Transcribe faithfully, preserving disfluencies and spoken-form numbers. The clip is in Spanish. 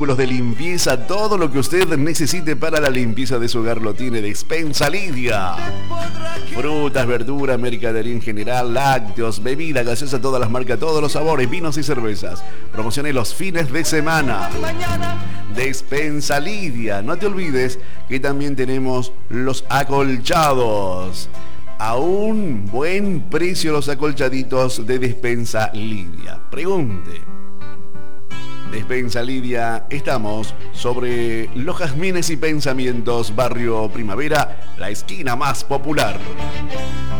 artículos de limpieza, todo lo que usted necesite para la limpieza de su hogar lo tiene Despensa Lidia. Frutas, verduras, mercadería en general, lácteos, bebida gaseosa, todas las marcas, todos los sabores, vinos y cervezas. Promociones los fines de semana. Despensa Lidia. No te olvides que también tenemos los acolchados. A un buen precio los acolchaditos de Despensa Lidia. Pregunte. Despensa Lidia, estamos sobre Los Jazmines y Pensamientos, barrio Primavera, la esquina más popular.